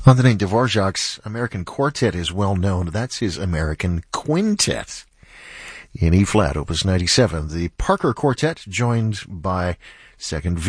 Antonin Dvorak's American Quartet is well known. That's his American Quintet in E-flat, Opus 97. The Parker Quartet, joined by Second